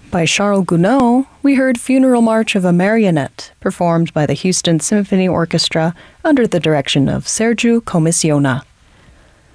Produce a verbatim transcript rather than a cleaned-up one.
By Charles Gounod, we heard Funeral March of a Marionette, performed by the Houston Symphony Orchestra under the direction of Sergiu Comissiona.